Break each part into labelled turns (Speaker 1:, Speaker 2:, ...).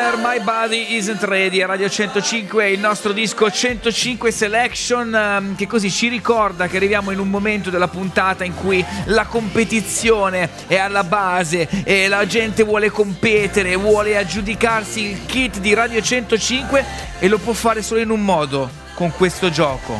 Speaker 1: Together, My Body Isn't Ready a Radio 105, il nostro disco 105 Selection, che così ci ricorda che arriviamo in un momento della puntata in cui la competizione è alla base e la gente vuole competere, vuole aggiudicarsi il kit di Radio 105 e lo può fare solo in un modo, con questo gioco.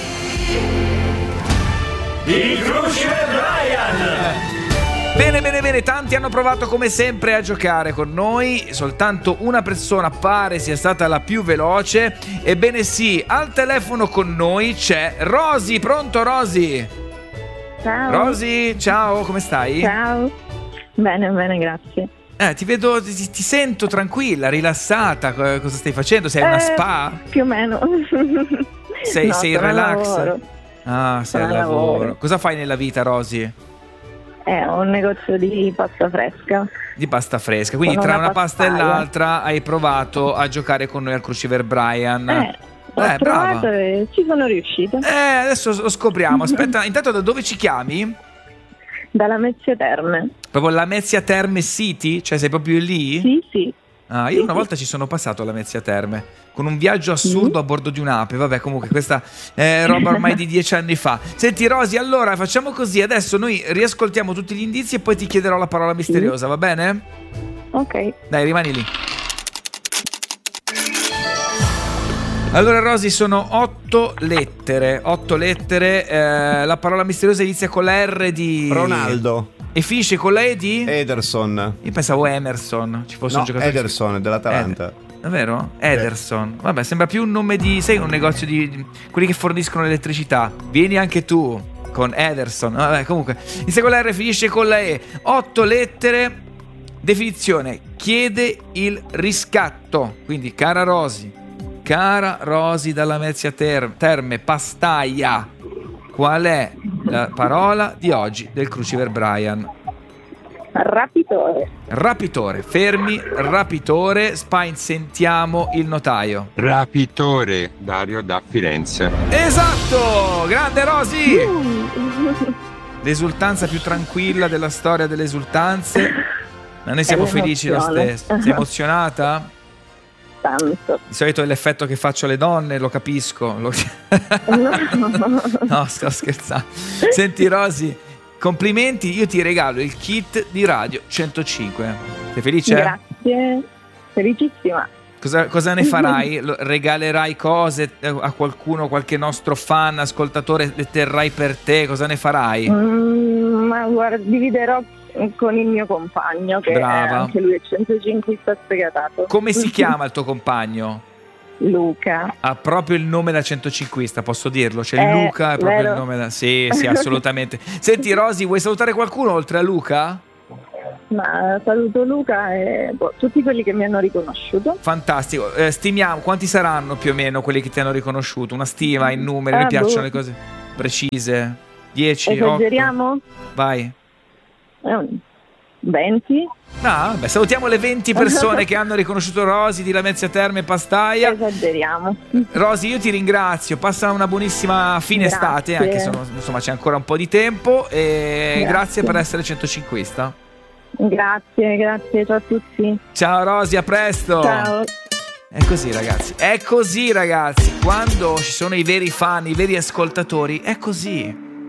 Speaker 2: Il Crucifer Brian!
Speaker 1: Bene, tanti hanno provato come sempre a giocare con noi, soltanto una persona pare sia stata la più veloce. Ebbene sì, al telefono con noi c'è Rosy. Pronto Rosy?
Speaker 3: Ciao.
Speaker 1: Rosy, ciao, come stai?
Speaker 3: Ciao. Bene, grazie.
Speaker 1: Ti vedo, ti sento tranquilla, rilassata. Cosa stai facendo? Sei a una spa?
Speaker 3: Più o meno.
Speaker 1: Sei in relax?
Speaker 3: Lavoro.
Speaker 1: Ah, sei al lavoro. Cosa fai nella vita, Rosy?
Speaker 3: È un negozio di pasta fresca.
Speaker 1: Di pasta fresca, quindi tra una pasta e l'altra hai provato a giocare con noi al Crucifer Brian.
Speaker 3: Ho provato e ci sono riuscita.
Speaker 1: Adesso lo scopriamo. Aspetta, intanto da dove ci chiami?
Speaker 3: Dalla Lamezia Terme.
Speaker 1: Proprio Lamezia Terme City? Cioè sei proprio lì?
Speaker 3: Sì.
Speaker 1: Ah, io una volta ci sono passato a Lamezia Terme con un viaggio assurdo a bordo di un'ape. Vabbè, comunque questa è roba ormai di 10 anni fa. Senti Rosy, allora facciamo così. Adesso noi riascoltiamo tutti gli indizi e poi ti chiederò la parola misteriosa, va bene?
Speaker 3: Ok.
Speaker 1: Dai, rimani lì. Allora Rosy, sono 8 lettere. La parola misteriosa inizia con la R di
Speaker 4: Ronaldo.
Speaker 1: E finisce con la E di
Speaker 4: Ederson.
Speaker 1: Io pensavo Emerson ci fosse un giocatore.
Speaker 4: Ederson dell'Atalanta.
Speaker 1: Davvero? Ederson. Vabbè, sembra più un nome di, sai, un negozio di quelli che forniscono l'elettricità. Vieni anche tu con Ederson. Vabbè, comunque inizia con la R, finisce con la E. 8 lettere. Definizione: chiede il riscatto. Quindi cara Rosy dalla Lamezia Terme Pastaia, qual è la parola di oggi del Crucifer Brian? Rapitore, fermi, rapitore. Spine, sentiamo il notaio.
Speaker 5: Rapitore, Dario da Firenze.
Speaker 1: Esatto, grande Rosy. L'esultanza più tranquilla della storia delle esultanze. Ma noi siamo felici lo stesso. Sei emozionata?
Speaker 3: Tanto.
Speaker 1: Di solito è l'effetto che faccio alle donne, lo capisco. No, sto scherzando. Senti Rosy, complimenti, io ti regalo il kit di Radio 105. Sei felice?
Speaker 3: Grazie, felicissima.
Speaker 1: Cosa ne farai? Regalerai cose a qualcuno, qualche nostro fan, ascoltatore, le terrai per te? Cosa ne farai?
Speaker 3: Ma guarda, dividerò con il mio compagno, che
Speaker 1: Brava.
Speaker 3: È anche lui è 105 sfegatato.
Speaker 1: Come si chiama il tuo compagno?
Speaker 3: Luca.
Speaker 1: Ha proprio il nome da 105ista, posso dirlo? Cioè Luca è proprio
Speaker 3: vero?
Speaker 1: il nome da... Sì, assolutamente. Senti Rosy, vuoi salutare qualcuno oltre a Luca?
Speaker 3: Ma saluto Luca e tutti quelli che mi hanno riconosciuto.
Speaker 1: Fantastico. Stimiamo, quanti saranno più o meno quelli che ti hanno riconosciuto? Una stima in numeri, mi piacciono le cose precise. 10,
Speaker 3: Esageriamo?
Speaker 1: 8. Vai.
Speaker 3: 20.
Speaker 1: Vabbè, salutiamo le 20 persone che hanno riconosciuto Rosy di Lamezia Terme Pastaia.
Speaker 3: Esageriamo.
Speaker 1: Rosy, io ti ringrazio, passa una buonissima fine estate, anche se insomma c'è ancora un po' di tempo, e grazie per essere 105ista.
Speaker 3: Grazie, ciao a tutti.
Speaker 1: Ciao Rosy, a presto.
Speaker 3: Ciao.
Speaker 1: È così ragazzi, quando ci sono i veri fan, i veri ascoltatori, è così.